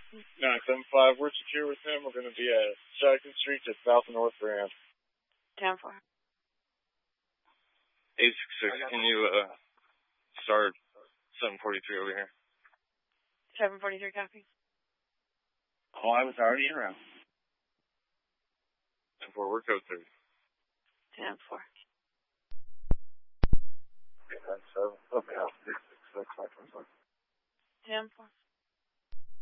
975, we're secure with him. We're going to be at Jackson Street to South and North Grand. 10-4. 866, can you start 743 over here? 743 copy. Oh, I was already in route. 10-4, we're code 30. 10-4. 897, okay, 666, 525. 10-4.